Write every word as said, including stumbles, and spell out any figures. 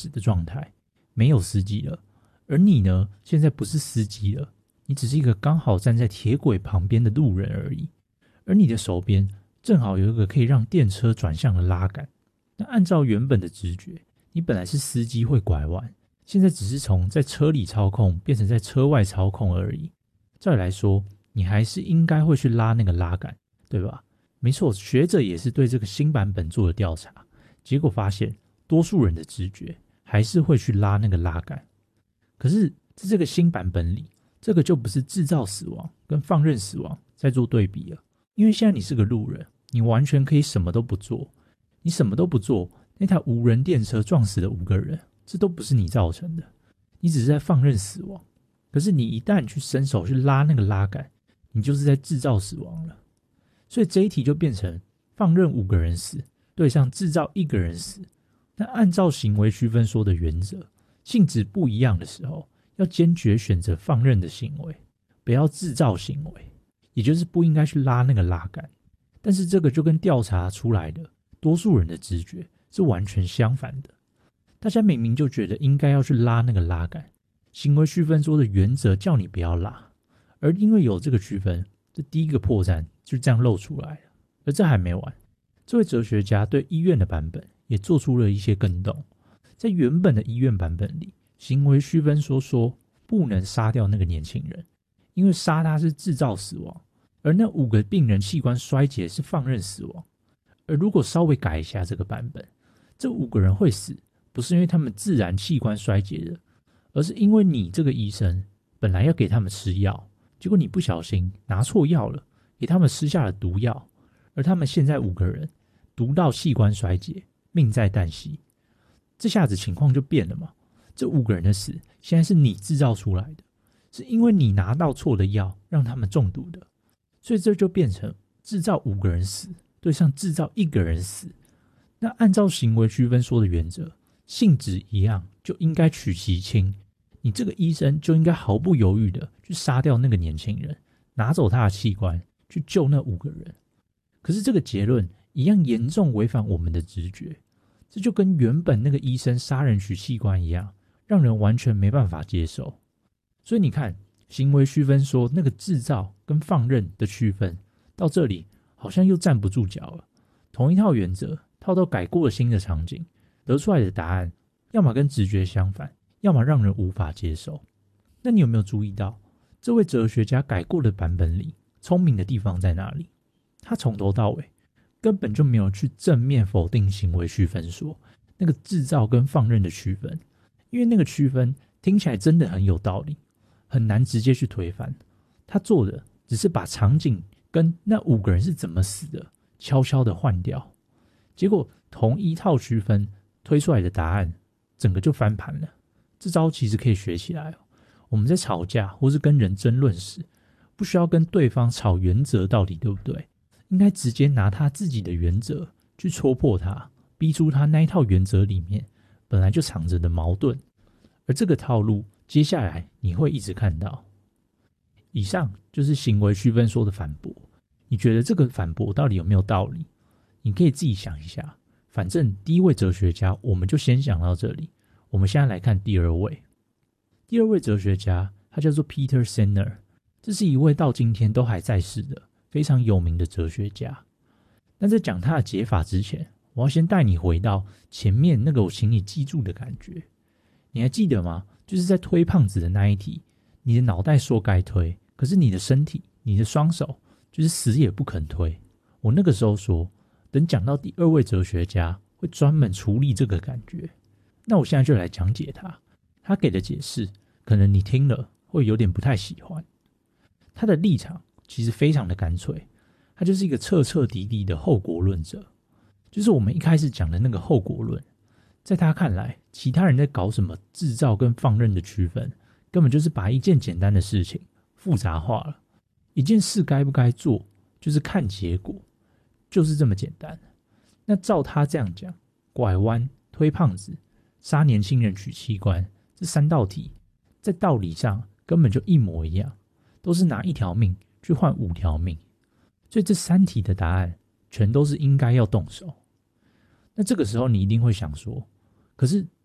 驶的状态，没有司机了，而你呢，现在不是司机了，你只是一个刚好站在铁轨旁边的路人而已，而你的手边正好有一个可以让电车转向的拉杆。那按照原本的直觉，你本来是司机会拐弯，现在只是从在车里操控变成在车外操控而已。照理来说，你还是应该会去拉那个拉杆，对吧？没错，学者也是对这个新版本做了调查，结果发现多数人的直觉还是会去拉那个拉杆。可是在这个新版本里，这个就不是制造死亡跟放任死亡在做对比了，因为现在你是个路人，你完全可以什么都不做，你什么都不做，那台无人电车撞死了五个人，这都不是你造成的，你只是在放任死亡。可是你一旦去伸手去拉那个拉杆，你就是在制造死亡了。所以这一题就变成放任五个人死对上制造一个人死。那按照行为区分说的原则，性质不一样的时候，要坚决选择放任的行为，不要制造行为，也就是不应该去拉那个拉杆。但是这个就跟调查出来的多数人的直觉是完全相反的。大家明明就觉得应该要去拉那个拉杆，行为区分说的原则叫你不要拉，而因为有这个区分，这第一个破绽就这样露出来了。而这还没完，这位哲学家对医院的版本也做出了一些更动。在原本的医院版本里，行为区分说说不能杀掉那个年轻人，因为杀他是制造死亡，而那五个病人器官衰竭是放任死亡。而如果稍微改一下这个版本，这五个人会死，不是因为他们自然器官衰竭的，而是因为你这个医生本来要给他们吃药，结果你不小心拿错药了，给他们吃下了毒药，而他们现在五个人毒到器官衰竭，命在旦夕。这下子情况就变了嘛，这五个人的死现在是你制造出来的，是因为你拿到错的药让他们中毒的，所以这就变成制造五个人死对上制造一个人死。那按照行为区分说的原则，性质一样就应该取其轻，你这个医生就应该毫不犹豫的去杀掉那个年轻人，拿走他的器官，去救那五个人。可是这个结论一样严重违反我们的直觉，这就跟原本那个医生杀人取器官一样，让人完全没办法接受。所以你看，行为区分说那个制造跟放任的区分，到这里好像又站不住脚了。同一套原则套到改过的新的场景，得出来的答案要么跟直觉相反，要么让人无法接受。那你有没有注意到这位哲学家改过的版本里聪明的地方在哪里？他从头到尾根本就没有去正面否定行为区分说那个制造跟放任的区分，因为那个区分听起来真的很有道理，很难直接去推翻。他做的只是把场景跟那五个人是怎么死的悄悄的换掉，结果同一套区分推出来的答案整个就翻盘了。这招其实可以学起来哦。我们在吵架或是跟人争论时，不需要跟对方吵原则到底对不对，应该直接拿他自己的原则去戳破他，逼出他那一套原则里面本来就藏着的矛盾。而这个套路接下来你会一直看到。以上就是行为区分说的反驳，你觉得这个反驳到底有没有道理？你可以自己想一下，反正第一位哲学家我们就先想到这里。我们现在来看第二位。第二位哲学家他叫做 Peter Singer， 这是一位到今天都还在世的非常有名的哲学家。但在讲他的解法之前，我要先带你回到前面那个我请你记住的感觉。你还记得吗？就是在推胖子的那一题，你的脑袋说该推，可是你的身体你的双手就是死也不肯推。我那个时候说等讲到第二位哲学家会专门处理这个感觉。那我现在就来讲解他，他给的解释可能你听了会有点不太喜欢。他的立场其实非常的干脆，他就是一个彻彻底底的后果论者，就是我们一开始讲的那个后果论。在他看来，其他人在搞什么制造跟放任的区分，根本就是把一件简单的事情复杂化了。一件事该不该做，就是看结果，就是这么简单。那照他这样讲，拐弯、推胖子、杀年轻人取器官，这三道题在道理上根本就一模一样，都是拿一条命去换五条命，所以这三题的答案全都是应该要动手。那这个时候你一定会想说，可是